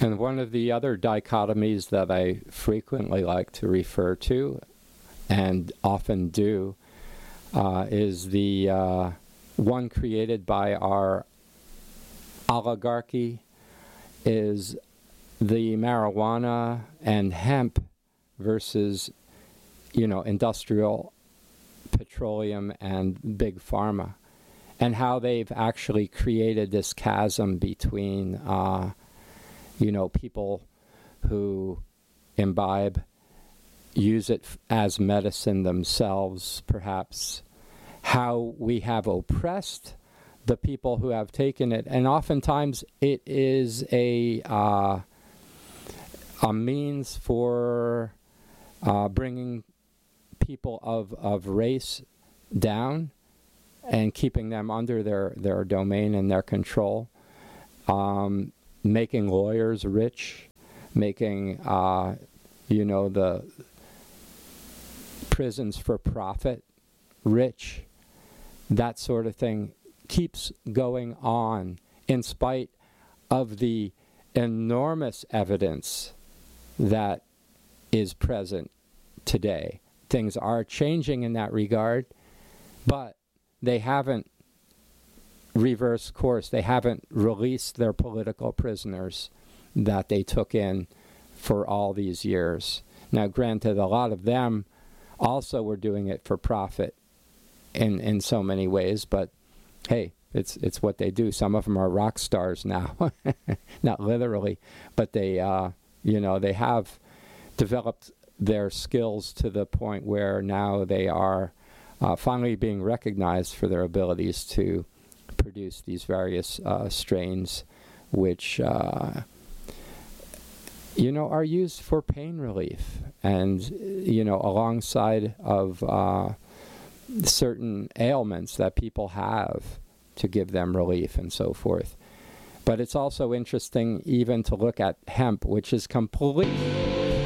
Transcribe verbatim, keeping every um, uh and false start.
And one of the other dichotomies that I frequently like to refer to, and often do, uh, is the uh, one created by our oligarchy, is the marijuana and hemp versus, you know, industrial petroleum and big pharma, and how they've actually created this chasm between uh, you know, people who imbibe, use it f- as medicine themselves, perhaps, how we have oppressed the people who have taken it. And oftentimes it is a, uh, a means for uh, bringing people of, of race down and keeping them under their, their domain and their control. Um, making lawyers rich, making, uh, you know, the prisons for profit rich, that sort of thing keeps going on in spite of the enormous evidence that is present today. Things are changing in that regard, but they haven't reverse course. They haven't released their political prisoners that they took in for all these years. Now, granted, a lot of them also were doing it for profit in, in so many ways, but hey, it's it's what they do. Some of them are rock stars now, not literally, but they, uh, you know, they have developed their skills to the point where now they are uh, finally being recognized for their abilities to produce these various uh, strains, which uh, you know are used for pain relief, and you know alongside of uh, certain ailments that people have to give them relief and so forth. But it's also interesting even to look at hemp, which is completely